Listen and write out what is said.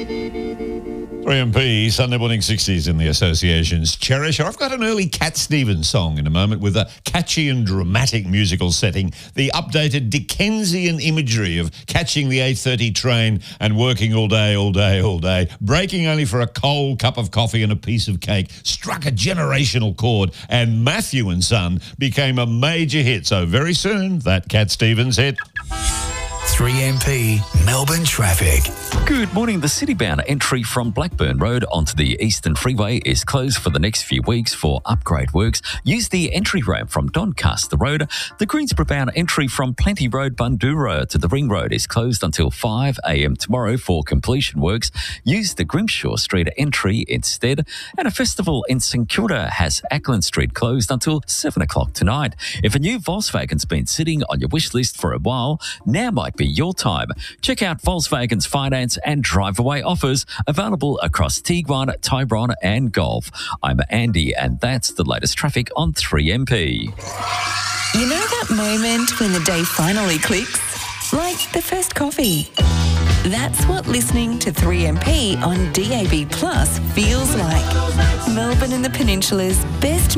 3MP, Sunday morning 60s in the Association's Cherish. I've got an early Cat Stevens song in a moment with a catchy and dramatic musical setting. The updated Dickensian imagery of catching the 8:30 train and working all day, breaking only for a cold cup of coffee and a piece of cake, struck a generational chord, and Matthew and Son became a major hit. So very soon, that Cat Stevens hit. 3MP Melbourne traffic. Good morning. The city-bound entry from Blackburn Road onto the Eastern Freeway is closed for the next few weeks for upgrade works. Use the entry ramp from Doncaster Road. The Greensboro-bound entry from Plenty Road, Bundoora to the Ring Road is closed until 5 a.m. tomorrow for completion works. Use the Grimshaw Street entry instead. And a festival in St Kilda has Ackland Street closed until 7 o'clock tonight. If a new Volkswagen's been sitting on your wish list for a while, now might be your time. Check out Volkswagen's finance and drive-away offers available across Tiguan, Tyrone and Golf. I'm Andy and that's the latest traffic on 3MP. You know that moment when the day finally clicks? Like the first coffee. That's what listening to 3MP on DAB Plus feels like. Melbourne and the Peninsula's best